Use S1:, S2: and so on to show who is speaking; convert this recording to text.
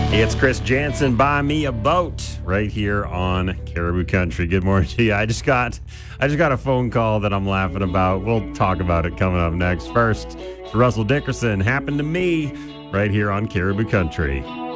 S1: It's Chris Jansen, Buy Me a Boat, right here on Caribou Country. Good morning to you. I just got a phone call that I'm laughing about. We'll talk about it coming up next. First, it's Russell Dickerson, Happened to Me, right here on Caribou Country.